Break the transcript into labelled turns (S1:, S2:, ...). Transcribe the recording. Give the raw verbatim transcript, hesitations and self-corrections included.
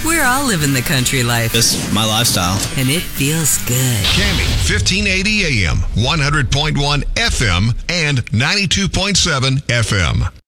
S1: We're all living the country life.
S2: It's my lifestyle.
S1: And it feels good.
S3: Cammy, fifteen eighty A M, one hundred point one F M, and ninety-two point seven F M.